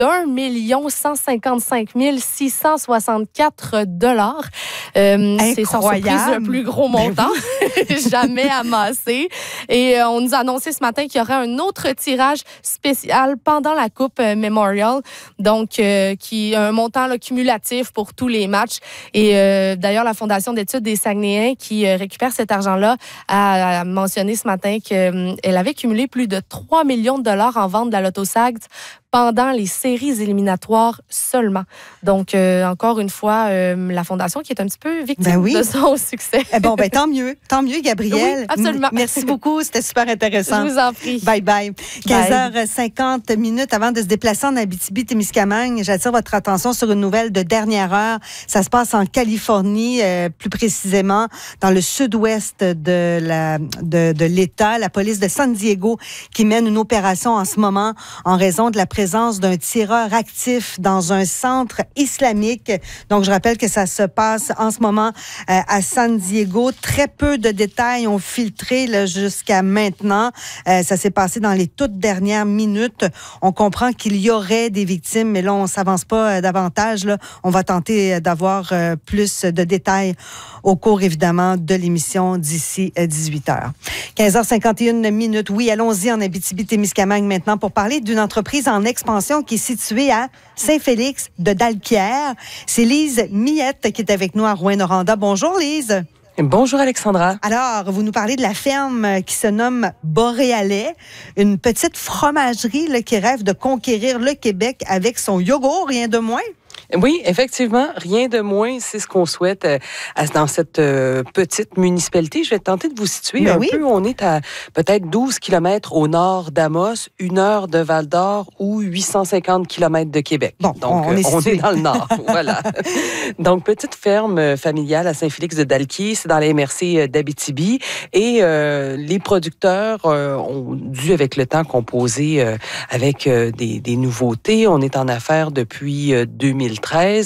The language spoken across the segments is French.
1 155 664 $. C'est son surprise le plus gros montant jamais amassé. Et on nous a annoncé ce matin qu'il y aurait un autre tirage spécial pendant la Coupe Memorial, donc qui a un montant là, cumulatif pour tous les matchs. Et d'ailleurs, la Fondation d'études des Saguenayens qui récupère cet argent-là a mentionné ce matin qu'elle avait cumulé plus de 3 millions de $ en vente de la Lotto Sags pendant les séries éliminatoires seulement. Donc, encore une fois, la Fondation qui est un petit peu victime de son succès. Bon, tant mieux, Gabrielle. Oui, absolument. Merci beaucoup, c'était super intéressant. Je vous en prie. Bye bye. 15h50 avant de se déplacer en Abitibi-Témiscamingue, j'attire votre attention sur une nouvelle de dernière heure. Ça se passe en Californie, plus précisément dans le sud-ouest de l'État. La police de San Diego qui mène une opération en ce moment en raison de la présence d'un tireur actif dans un centre islamique. Donc, je rappelle que ça se passe en ce moment à San Diego. Très peu de détails ont filtré là, jusqu'à maintenant. Ça s'est passé dans les toutes dernières minutes. On comprend qu'il y aurait des victimes, mais là, on ne s'avance pas davantage. Là. On va tenter d'avoir plus de détails au cours, évidemment, de l'émission d'ici 18h. 15h51. Oui, allons-y en Abitibi-Témiscamingue maintenant pour parler d'une entreprise en expansion qui est située à Saint-Félix de Dalquière. C'est Lise Millette qui est avec nous à Rouyn-Noranda. Bonjour, Lise. Bonjour Alexandra. Alors, vous nous parlez de la ferme qui se nomme Boréalais, une petite fromagerie là, qui rêve de conquérir le Québec avec son yogourt, rien de moins. Oui, effectivement, rien de moins, c'est ce qu'on souhaite dans cette petite municipalité. Je vais tenter de vous situer peu. On est à peut-être 12 kilomètres au nord d'Amos, 1 heure de Val-d'Or ou 850 kilomètres de Québec. Bon, donc on est dans le nord. Voilà. Donc, petite ferme familiale à Saint-Félix-de-Dalquier, c'est dans la MRC d'Abitibi. Et les producteurs ont dû, avec le temps, composer avec des nouveautés. On est en affaires depuis 2013.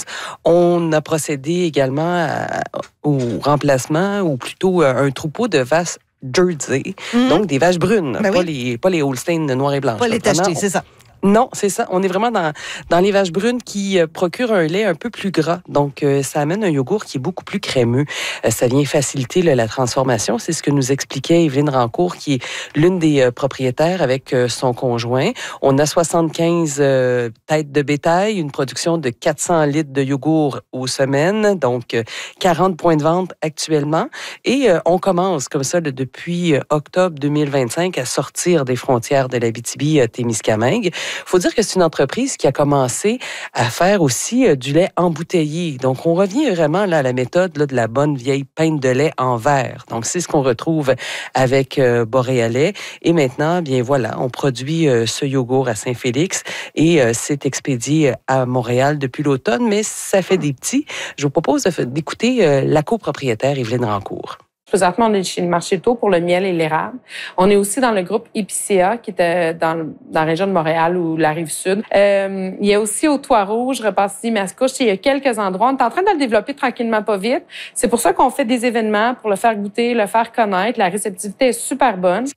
On a procédé également au remplacement, ou plutôt un troupeau de vaches Jersey, donc des vaches brunes, pas les Holstein noires et blanches. Pas les tachetées, c'est ça. Non, c'est ça. On est vraiment dans les vaches brunes qui procurent un lait un peu plus gras. Donc, ça amène un yogourt qui est beaucoup plus crémeux. Ça vient faciliter la transformation. C'est ce que nous expliquait Évelyne Rancourt, qui est l'une des propriétaires avec son conjoint. On a 75 têtes de bétail, une production de 400 litres de yogourt aux semaines, donc 40 points de vente actuellement. Et on commence comme ça depuis octobre 2025 à sortir des frontières de l'Abitibi-Témiscamingue. Il faut dire que c'est une entreprise qui a commencé à faire aussi du lait embouteillé. Donc, on revient vraiment là, à la méthode là, de la bonne vieille pinte de lait en verre. Donc, c'est ce qu'on retrouve avec Boréalais. Et maintenant, bien voilà, on produit ce yogourt à Saint-Félix et c'est expédié à Montréal depuis l'automne, mais ça fait des petits. Je vous propose d'écouter la copropriétaire Évelyne Rancourt. Présentement, on est chez le marché tôt pour le miel et l'érable. On est aussi dans le groupe Épicéa, qui est dans la région de Montréal ou la Rive-Sud. Il y a aussi au Toit-Rouge, Repentigny-Mascouche. Il y a quelques endroits. On est en train de le développer tranquillement, pas vite. C'est pour ça qu'on fait des événements pour le faire goûter, le faire connaître. La réceptivité est super bonne.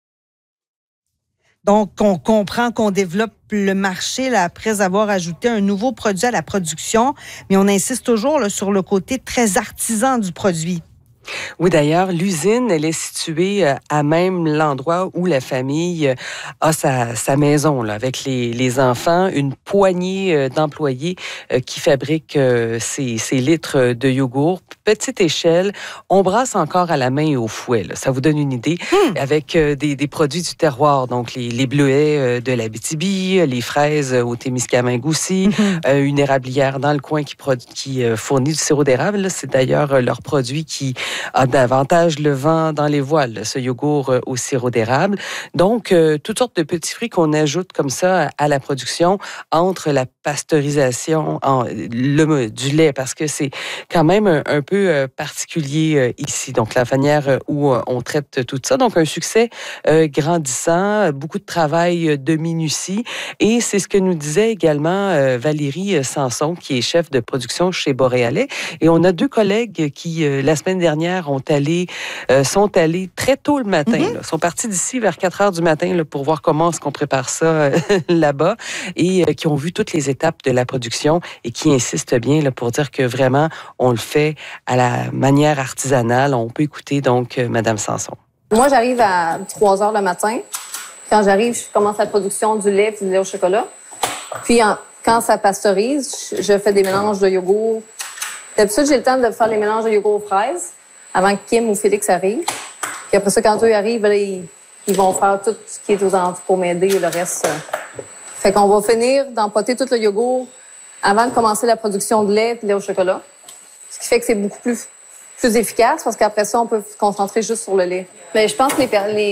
Donc, on comprend qu'on développe le marché là, après avoir ajouté un nouveau produit à la production, mais on insiste toujours là, sur le côté très artisan du produit. Oui, d'ailleurs, l'usine, elle est située à même l'endroit où la famille a sa maison, là, avec les enfants, une poignée d'employés qui fabriquent ces litres de yogourt. Petite échelle, on brasse encore à la main et au fouet. Là. Ça vous donne une idée. Avec des produits du terroir, donc les bleuets de l'Abitibi, les fraises au Témiscamingue aussi, une érablière dans le coin qui fournit du sirop d'érable. Là. C'est d'ailleurs leur produit qui a davantage le vent dans les voiles, ce yogourt au sirop d'érable. Donc, toutes sortes de petits fruits qu'on ajoute comme ça à la production entre la pasteurisation du lait, parce que c'est quand même un peu particulier ici. Donc, la manière où on traite tout ça. Donc, un succès grandissant, beaucoup de travail de minutie. Et c'est ce que nous disait également Valérie Sanson, qui est chef de production chez Boréalais. Et on a 2 collègues qui, la semaine dernière, dernière sont allés très tôt le matin. Ils sont partis d'ici vers 4 heures du matin là, pour voir comment est-ce qu'on prépare ça là-bas et qui ont vu toutes les étapes de la production et qui insistent bien là, pour dire que vraiment, on le fait à la manière artisanale. On peut écouter donc Mme Sanson. Moi, j'arrive à 3 heures le matin. Quand j'arrive, je commence la production du lait et du lait au chocolat. Puis, quand ça pasteurise, je fais des mélanges de yogourt. D'habitude, j'ai le temps de faire les mélanges de yogourt aux fraises avant que Kim ou Félix arrivent. Puis après ça, quand eux arrivent, ils vont faire tout ce qui est aux alentours pour m'aider et le reste. Fait qu'on va finir d'empoter tout le yogourt avant de commencer la production de lait et de lait au chocolat. Ce qui fait que c'est beaucoup plus efficace parce qu'après ça, on peut se concentrer juste sur le lait. Mais je pense que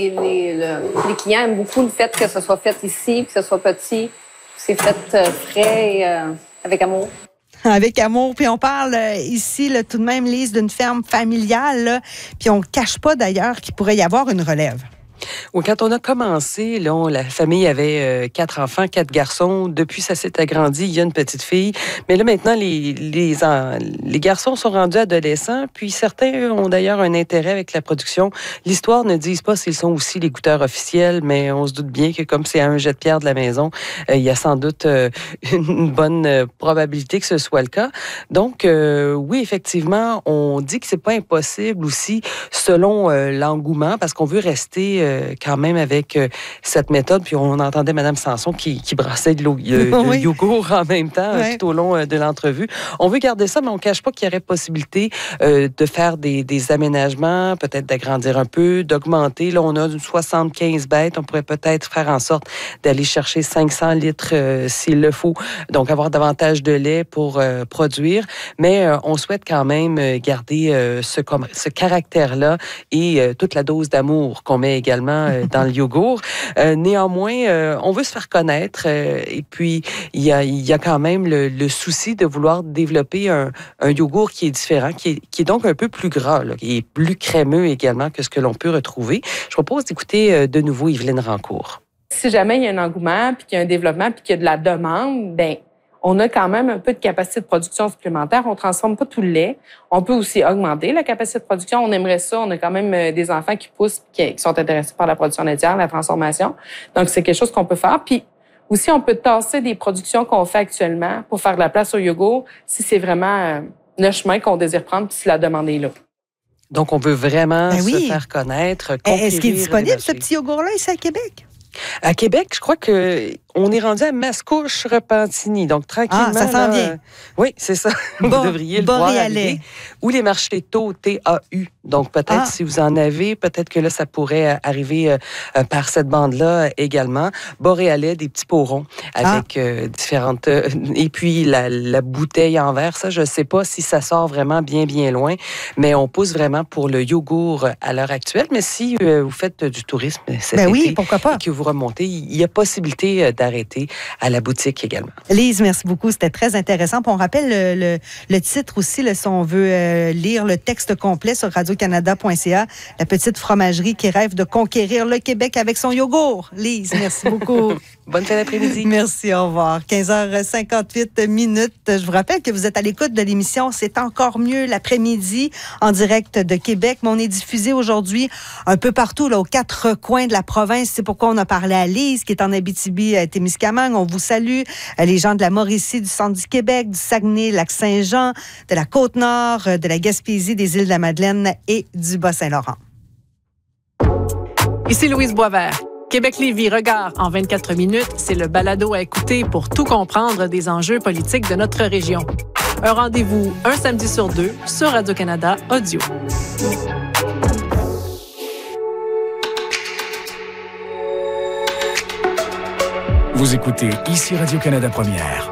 les clients aiment beaucoup le fait que ce soit fait ici, que ce soit petit, que c'est fait frais et avec amour. Avec amour. Puis on parle ici, là, tout de même, Lise, d'une ferme familiale. Là, puis on ne cache pas d'ailleurs qu'il pourrait y avoir une relève. Oui, quand on a commencé, là, la famille avait 4 enfants, 4 garçons. Depuis, ça s'est agrandi. Il y a une petite fille. Mais là, maintenant, les garçons sont rendus adolescents. Puis certains ont d'ailleurs un intérêt avec la production. L'histoire ne dit pas s'ils sont aussi les goûteurs officiels, mais on se doute bien que comme c'est à un jet de pierre de la maison, il y a sans doute une bonne probabilité que ce soit le cas. Donc, oui, effectivement, on dit que c'est pas impossible aussi selon l'engouement, parce qu'on veut rester quand même avec cette méthode. Puis on entendait Mme Sanson qui brassait de yogourt en même temps tout au long de l'entrevue. On veut garder ça, mais on ne cache pas qu'il y aurait possibilité de faire des aménagements, peut-être d'agrandir un peu, d'augmenter. Là, on a 75 bêtes. On pourrait peut-être faire en sorte d'aller chercher 500 litres s'il le faut. Donc, avoir davantage de lait pour produire. Mais on souhaite quand même garder ce caractère-là et toute la dose d'amour qu'on met également dans le yogourt. Néanmoins, on veut se faire connaître et puis il y a quand même le souci de vouloir développer un yogourt qui est différent, qui est donc un peu plus gras, là, qui est plus crémeux également que ce que l'on peut retrouver. Je propose d'écouter de nouveau Yveline Rancourt. Si jamais il y a un engouement, puis qu'il y a un développement, puis qu'il y a de la demande, bien, on a quand même un peu de capacité de production supplémentaire. On ne transforme pas tout le lait. On peut aussi augmenter la capacité de production. On aimerait ça. On a quand même des enfants qui poussent, qui sont intéressés par la production laitière, la transformation. Donc, c'est quelque chose qu'on peut faire. Puis aussi, on peut tasser des productions qu'on fait actuellement pour faire de la place au yogourt si c'est vraiment le chemin qu'on désire prendre, puis si la demande est là. Donc, on veut vraiment se faire connaître. Est-ce qu'il est disponible, ce petit yogourt-là, ici à Québec? À Québec, je crois qu'on est rendu à Mascouche-Repentigny. Donc, tranquillement. Ah, ça s'en vient. Oui, c'est ça. Vous devriez le voir arriver. Ou les marchés taux, TAU. Donc, peut-être si vous en avez, peut-être que là, ça pourrait arriver par cette bande-là également. Boréalais, des petits pots ronds avec différentes... et puis, la bouteille en verre, ça, je ne sais pas si ça sort vraiment bien, bien loin, mais on pousse vraiment pour le yogourt à l'heure actuelle. Mais si vous faites du tourisme cet été, pourquoi pas? Et que vous remontez, il y a possibilité d'arrêter à la boutique également. Lise, merci beaucoup. C'était très intéressant. Puis on rappelle le titre aussi, là, si on veut lire le texte complet sur radiocanada.ca. La petite fromagerie qui rêve de conquérir le Québec avec son yogourt. Lise, merci beaucoup. Bonne fin d'après-midi. Merci, au revoir. 15h58. Je vous rappelle que vous êtes à l'écoute de l'émission C'est encore mieux l'après-midi en direct de Québec. Mais on est diffusé aujourd'hui un peu partout, là, aux 4 coins de la province. C'est pourquoi on a parlé à Lise, qui est en Abitibi-Témiscamingue. On vous salue. Les gens de la Mauricie, du centre du Québec, du Saguenay, Lac-Saint-Jean, de la Côte-Nord, de la Gaspésie, des Îles-de-la-Madeleine et du Bas-Saint-Laurent. Ici Louise Boisvert. Québec-Lévis Regard en 24 minutes, c'est le balado à écouter pour tout comprendre des enjeux politiques de notre région. Un rendez-vous un samedi sur 2 sur Radio-Canada Audio. Vous écoutez ici Radio-Canada Première,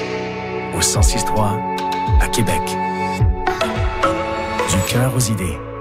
au 106.3 à Québec. Du cœur aux idées.